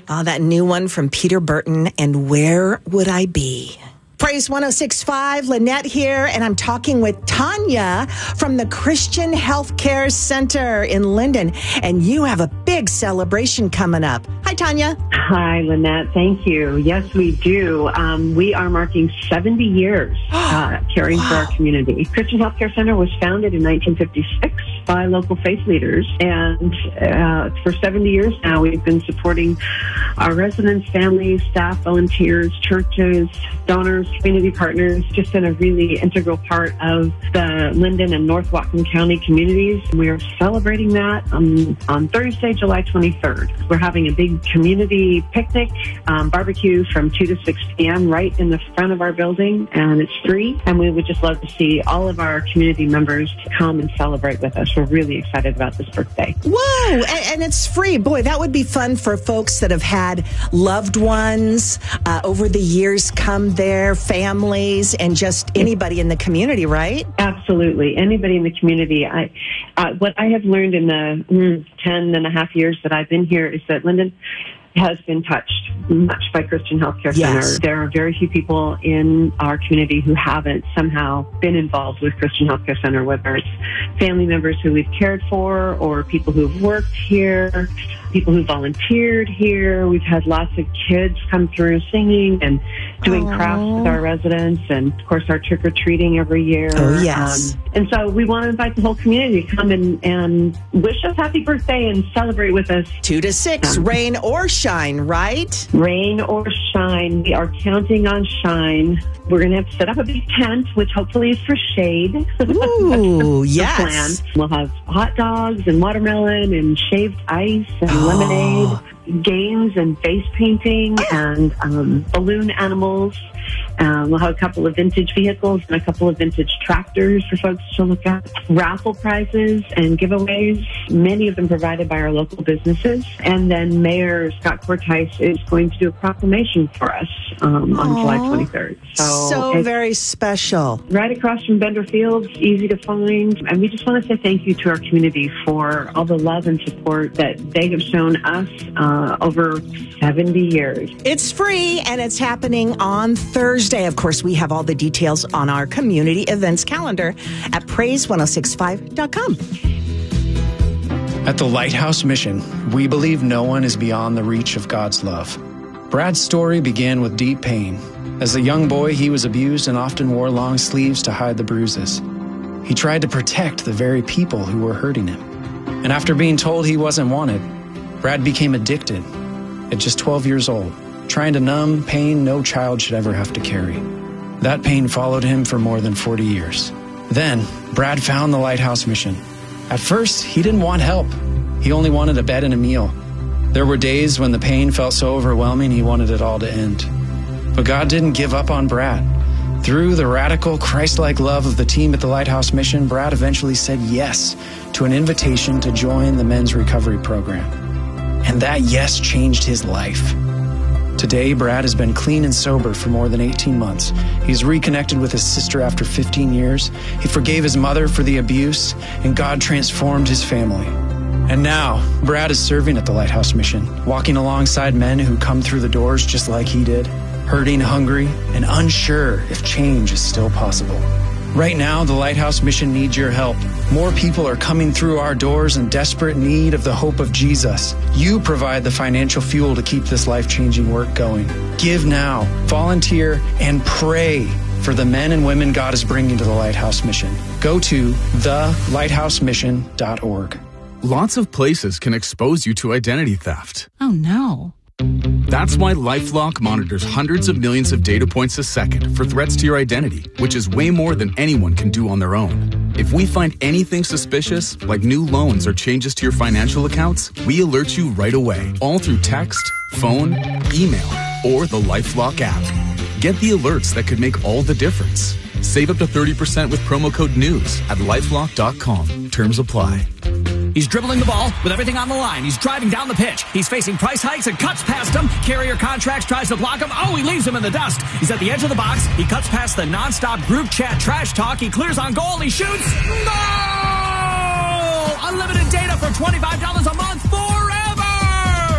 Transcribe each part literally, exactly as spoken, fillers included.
Oh, that new one from Peter Burton, And Where Would I Be? Praise one oh six point five, Lynette here, and I'm talking with Tanya from the Christian Healthcare Center in Linden, and you have a big celebration coming up. Hi, Tanya. Hi, Lynette. Thank you. Yes, we do. Um, we are marking seventy years uh, caring wow. for our community. Christian Healthcare Center was founded in nineteen fifty-six by local faith leaders, and uh, for seventy years now, we've been supporting our residents, families, staff, volunteers, churches, donors, community partners, just been a really integral part of the Linden and North Whatcom County communities. We are celebrating that um, on Thursday, July twenty-third. We're having a big community picnic, um, barbecue from two to six p.m. right in the front of our building, and it's free. And we would just love to see all of our community members to come and celebrate with us. We're really excited about this birthday. Whoa! And, and it's free. Boy, that would be fun for folks that have had loved ones uh, over the years come there, families, and just anybody in the community, right? Absolutely. Anybody in the community. I, uh, what I have learned in the mm, ten and a half years that I've been here is that Linden has been touched much by Christian Healthcare Center. Yes. There are very few people in our community who haven't somehow been involved with Christian Healthcare Center, whether it's family members who we've cared for or people who've worked here, people who volunteered here. We've had lots of kids come through singing and doing Aww. crafts with our residents, and of course our trick-or-treating every year. Oh, yes. Um, and so we want to invite the whole community to come and, and wish us happy birthday and celebrate with us. Two to six, um, rain or shine, right? Rain or shine. We are counting on shine. We're going to have to set up a big tent, which hopefully is for shade. Ooh, yes. Plan. We'll have hot dogs and watermelon and shaved ice and oh. lemonade, games and face painting and um, balloon animals. Um, we'll have a couple of vintage vehicles and a couple of vintage tractors for folks to look at. Raffle prizes and giveaways, many of them provided by our local businesses. And then Mayor Scott Cortice is going to do a proclamation for us um, on July twenty-third. So, so very special. Right across from Bender Fields, easy to find. And we just want to say thank you to our community for all the love and support that they have shown us uh, over seventy years. It's free, and it's happening on Thursday. Of course, we have all the details on our community events calendar at praise one oh six five dot com. At the Lighthouse Mission, we believe no one is beyond the reach of God's love. Brad's story began with deep pain. As a young boy, he was abused and often wore long sleeves to hide the bruises. He tried to protect the very people who were hurting him. And after being told he wasn't wanted, Brad became addicted at just twelve years old, trying to numb pain no child should ever have to carry. That pain followed him for more than forty years. Then, Brad found the Lighthouse Mission. At first, he didn't want help. He only wanted a bed and a meal. There were days when the pain felt so overwhelming he wanted it all to end. But God didn't give up on Brad. Through the radical, Christ-like love of the team at the Lighthouse Mission, Brad eventually said yes to an invitation to join the men's recovery program. And that yes changed his life. Today, Brad has been clean and sober for more than eighteen months. He's reconnected with his sister after fifteen years. He forgave his mother for the abuse, and God transformed his family. And now, Brad is serving at the Lighthouse Mission, walking alongside men who come through the doors just like he did, hurting, hungry, and unsure if change is still possible. Right now, the Lighthouse Mission needs your help. More people are coming through our doors in desperate need of the hope of Jesus. You provide the financial fuel to keep this life-changing work going. Give now, volunteer, and pray for the men and women God is bringing to the Lighthouse Mission. Go to the lighthouse mission dot org. Lots of places can expose you to identity theft. Oh, no. That's why LifeLock monitors hundreds of millions of data points a second for threats to your identity, which is way more than anyone can do on their own. If we find anything suspicious, like new loans or changes to your financial accounts, we alert you right away, all through text, phone, email, or the LifeLock app. Get the alerts that could make all the difference. Save up to thirty percent with promo code NEWS at lifelock dot com. Terms apply. He's dribbling the ball with everything on the line. He's driving down the pitch. He's facing price hikes and cuts past him. Carrier Contracts tries to block him. Oh, he leaves him in the dust. He's at the edge of the box. He cuts past the nonstop group chat trash talk. He clears on goal. He shoots. Goal! Unlimited data for twenty-five dollars a month forever!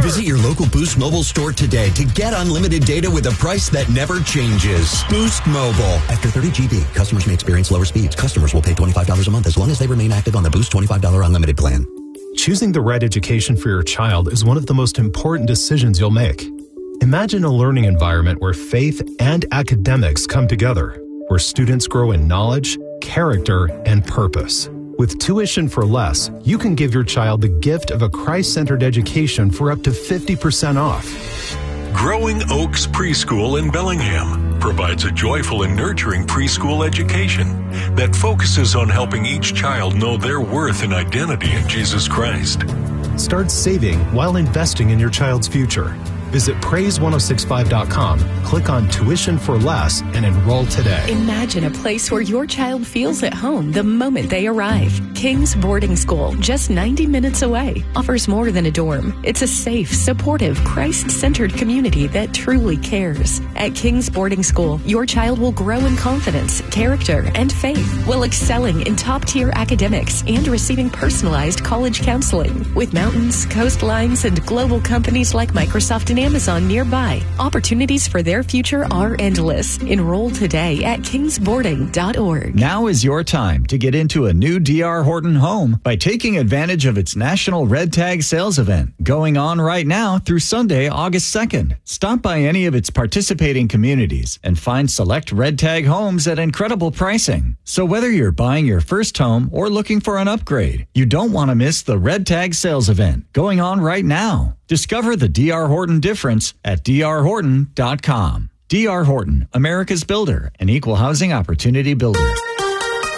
Visit your local Boost Mobile store today to get unlimited data with a price that never changes. Boost Mobile. After thirty gigabytes, customers may experience lower speeds. Customers will pay twenty-five dollars a month as long as they remain active on the Boost twenty-five dollars unlimited plan. Choosing the right education for your child is one of the most important decisions you'll make. Imagine a learning environment where faith and academics come together, where students grow in knowledge, character, and purpose. With Tuition for Less, you can give your child the gift of a Christ-centered education for up to fifty percent off. Growing Oaks Preschool in Bellingham provides a joyful and nurturing preschool education that focuses on helping each child know their worth and identity in Jesus Christ. Start saving while investing in your child's future. Visit praise ten sixty-five dot com, click on Tuition for Less, and enroll today. Imagine a place where your child feels at home the moment they arrive. King's Boarding School, just ninety minutes away, offers more than a dorm. It's a safe, supportive, Christ-centered community that truly cares. At King's Boarding School, your child will grow in confidence, character, and faith while excelling in top-tier academics and receiving personalized college counseling. With mountains, coastlines, and global companies like Microsoft and Amazon nearby, opportunities for their future are endless. Enroll today at kings boarding dot org. Now is your time to get into a new D R Horton home by taking advantage of its National Red Tag Sales Event going on right now through Sunday, August second. Stop by any of its participating communities and find select Red Tag homes at incredible pricing. So whether you're buying your first home or looking for an upgrade, you don't want to miss the Red Tag Sales Event going on right now. Discover the D R Horton difference at d r horton dot com. D R Horton, America's builder and equal housing opportunity builder.